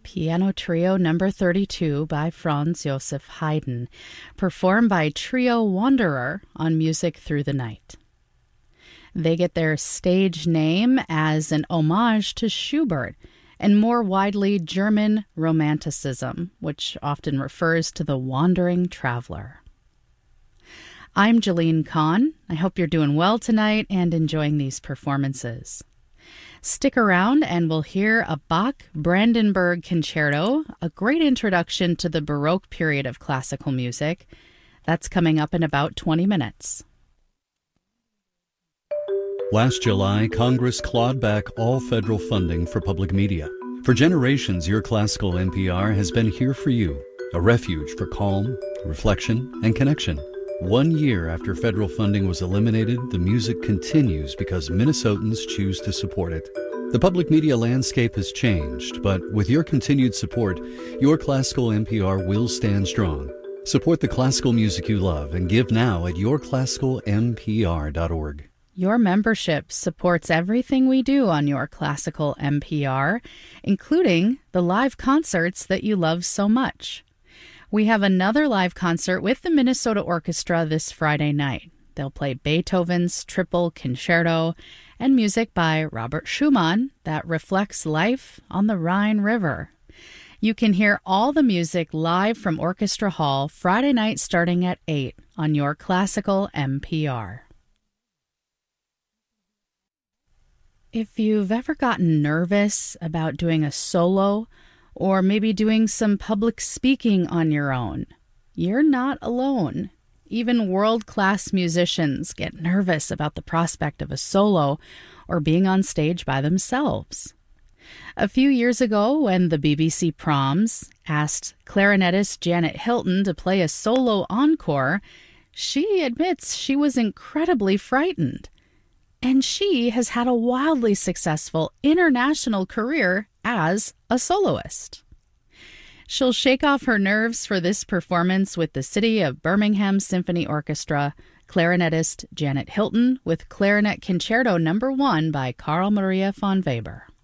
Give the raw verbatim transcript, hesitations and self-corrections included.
Piano Trio Number thirty-two by Franz Joseph Haydn, performed by Trio Wanderer on Music Through the Night. They get their stage name as an homage to Schubert and more widely German Romanticism, which often refers to the wandering traveler. I'm Jeline Kahn. I hope you're doing well tonight and enjoying these performances. Stick around and we'll hear a Bach Brandenburg Concerto, a great introduction to the Baroque period of classical music. That's coming up in about twenty minutes. Last July, Congress clawed back all federal funding for public media. For generations, Your Classical N P R has been here for you, a refuge for calm, reflection, and connection. One year after federal funding was eliminated, the music continues because Minnesotans choose to support it. The public media landscape has changed, but with your continued support, Your Classical N P R will stand strong. Support the classical music you love and give now at your classical n p r dot org. Your membership supports everything we do on Your Classical N P R, including the live concerts that you love so much. We have another live concert with the Minnesota Orchestra this Friday night. They'll play Beethoven's Triple Concerto and music by Robert Schumann that reflects life on the Rhine River. You can hear all the music live from Orchestra Hall Friday night starting at eight on Your Classical N P R. If you've ever gotten nervous about doing a solo, or maybe doing some public speaking on your own, you're not alone. Even world-class musicians get nervous about the prospect of a solo or being on stage by themselves. A few years ago, when the B B C Proms asked clarinetist Janet Hilton to play a solo encore, she admits she was incredibly frightened. And she has had a wildly successful international career as a soloist. She'll shake off her nerves for this performance with the City of Birmingham Symphony Orchestra, clarinetist Janet Hilton with Clarinet Concerto Number one by Carl Maria von Weber.